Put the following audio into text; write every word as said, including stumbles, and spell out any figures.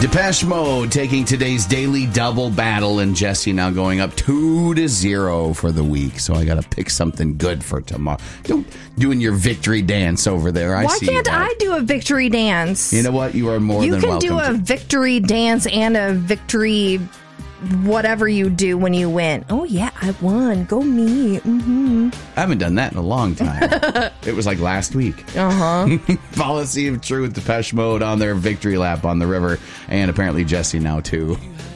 Depeche Mode taking today's daily double battle, and Jesse now going up two to zero for the week. So I got to pick something good for tomorrow. Don't doing your victory dance over there. I Why see can't that. I do a victory dance? You know what? You are more you than can welcome. do a to. victory dance and a victory whatever you do when you win. Oh, yeah, I won. Go me. Mm-hmm. I haven't done that in a long time. It was like last week. Uh-huh. Policy of Truth, Depeche Mode on their victory lap on the river. And apparently Jesse now, too.